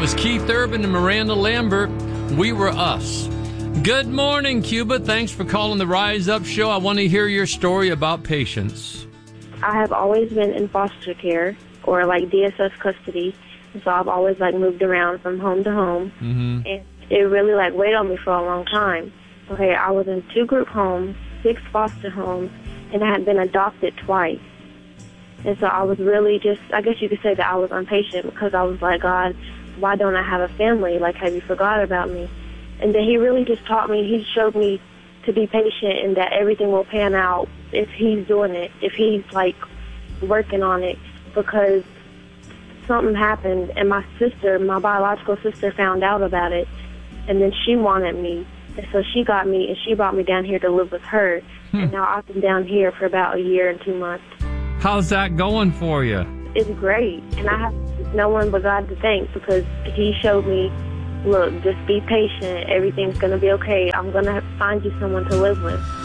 was Keith Urban and Miranda Lambert. We Were Us. Good morning, Cuba. Thanks for calling the Rise Up Show. I want to hear your story about patience. I have always been in foster care or like DSS custody. So I've always like moved around from home to home. Mm-hmm. And it really like weighed on me for a long time. Okay, I was in 2 group homes, 6 foster homes, and I had been adopted twice. And so I was really just, I guess you could say that I was impatient because I was like, God, why don't I have a family? Like, have you forgot about me? And then he really just taught me, he showed me to be patient and that everything will pan out if he's doing it, if he's, like, working on it. Because something happened and my sister, my biological sister, found out about it. And then she wanted me. And so she got me and she brought me down here to live with her. And now I've been down here for about a year and 2 months. How's that going for you? It's great, and I have no one but God to thank because he showed me, look, just be patient. Everything's going to be okay. I'm going to find you someone to live with.